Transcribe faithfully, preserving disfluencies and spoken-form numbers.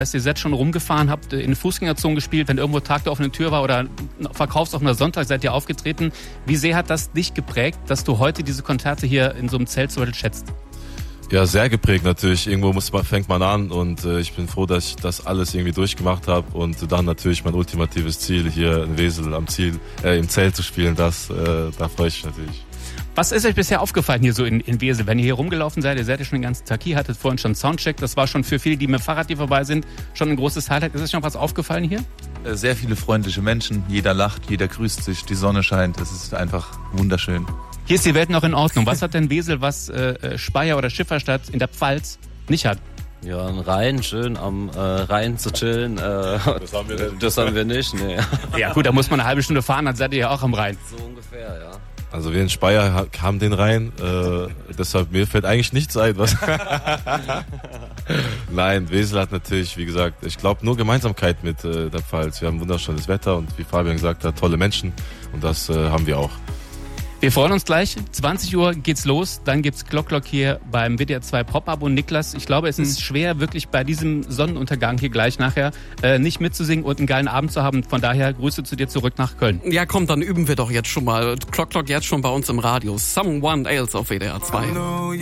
dass ihr seid schon rumgefahren, habt in Fußgängerzonen gespielt, wenn irgendwo Tag der offenen Tür war oder verkaufsoffener Sonntag, seid ihr aufgetreten. Wie sehr hat das dich geprägt, dass du heute diese Konzerte hier in so einem Zelt so schätzt? Ja, sehr geprägt natürlich. Irgendwo muss man, fängt man an und äh, ich bin froh, dass ich das alles irgendwie durchgemacht habe und dann natürlich mein ultimatives Ziel hier in Wesel am Ziel, äh, im Zelt zu spielen, das, äh, da freue ich mich natürlich. Was ist euch bisher aufgefallen hier so in, in Wesel, wenn ihr hier rumgelaufen seid? Ihr seid ja schon den ganzen Tag hier, hattet vorhin schon Soundcheck. Das war schon für viele, die mit dem Fahrrad hier vorbei sind, schon ein großes Highlight. Ist euch noch was aufgefallen hier? Sehr viele freundliche Menschen. Jeder lacht, jeder grüßt sich, die Sonne scheint. Das ist einfach wunderschön. Hier ist die Welt noch in Ordnung. Was hat denn Wesel, was äh, Speyer oder Schifferstadt in der Pfalz nicht hat? Ja, ein Rhein, schön am äh, Rhein zu chillen. Äh, das haben wir nicht. Das haben wir nicht, nee. Ja gut, da muss man eine halbe Stunde fahren, dann seid ihr ja auch am Rhein. So ungefähr, ja. Also wir in Speyer haben den Rhein, äh, deshalb mir fällt eigentlich nichts ein. Was Nein, Wesel hat natürlich, wie gesagt, ich glaube nur Gemeinsamkeit mit äh, der Pfalz. Wir haben wunderschönes Wetter und wie Fabian gesagt hat, tolle Menschen und das äh, haben wir auch. Wir freuen uns gleich. zwanzig Uhr geht's los. Dann gibt's Glock Glock hier beim W D R zwei Pop-Up. Und Niklas, ich glaube, es ist mhm. schwer, wirklich bei diesem Sonnenuntergang hier gleich nachher äh, nicht mitzusingen und einen geilen Abend zu haben. Von daher Grüße zu dir zurück nach Köln. Ja, komm, dann üben wir doch jetzt schon mal. Glock Glock jetzt schon bei uns im Radio. Someone Else auf W D R zwei.